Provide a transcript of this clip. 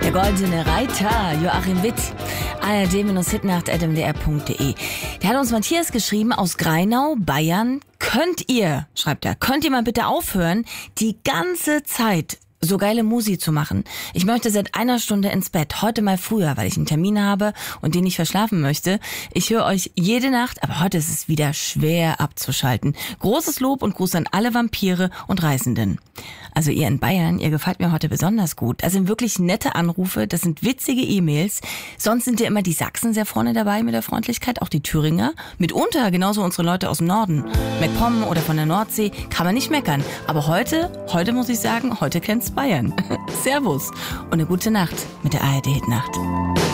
Der goldene Reiter, Joachim Witt, ard-hitnacht@mdr.de. Der hat uns Matthias geschrieben aus Greinau, Bayern. Könnt ihr, schreibt er, könnt ihr mal bitte aufhören, die ganze Zeit so geile Musi zu machen? Ich möchte seit einer Stunde ins Bett, heute mal früher, weil ich einen Termin habe und den nicht verschlafen möchte. Ich höre euch jede Nacht, aber heute ist es wieder schwer abzuschalten. Großes Lob und Gruß an alle Vampire und Reisenden. Also ihr in Bayern, ihr gefällt mir heute besonders gut. Das sind wirklich nette Anrufe, das sind witzige E-Mails. Sonst sind ja immer die Sachsen sehr vorne dabei mit der Freundlichkeit, auch die Thüringer. Mitunter genauso unsere Leute aus dem Norden. MacPom oder von der Nordsee, kann man nicht meckern. Aber heute muss ich sagen, heute kennt's Bayern. Servus und eine gute Nacht mit der ARD Hitnacht.